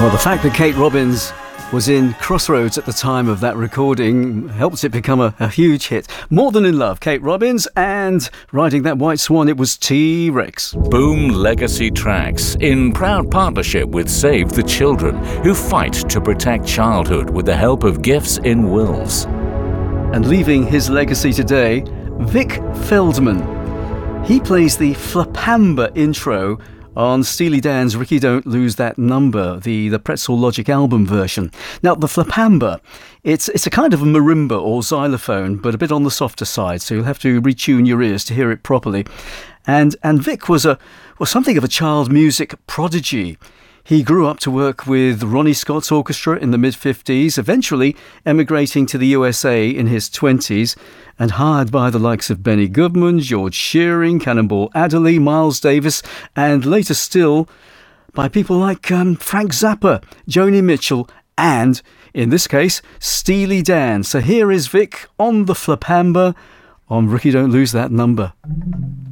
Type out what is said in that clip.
Well, the fact that Kate Robbins was in Crossroads at the time of that recording helped it become a huge hit. More Than in Love, Kate Robbins, and riding that white swan, it was T-Rex. Boom Legacy Tracks, in proud partnership with Save the Children, who fight to protect childhood with the help of gifts in wills. And leaving his legacy today, Vic Feldman. He plays the Flapamba intro on Steely Dan's Ricky Don't Lose That Number, the Pretzel Logic album version. Now, the Flapamba, it's a kind of a marimba or xylophone, but a bit on the softer side, so you'll have to retune your ears to hear it properly. And Vic was something of a child music prodigy. He grew up to work with Ronnie Scott's orchestra in the mid-50s, eventually emigrating to the USA in his 20s, and hired by the likes of Benny Goodman, George Shearing, Cannonball Adderley, Miles Davis, and later still by people like Frank Zappa, Joni Mitchell, and, in this case, Steely Dan. So here is Vic on the Flapamba on Ricky Don't Lose That Number.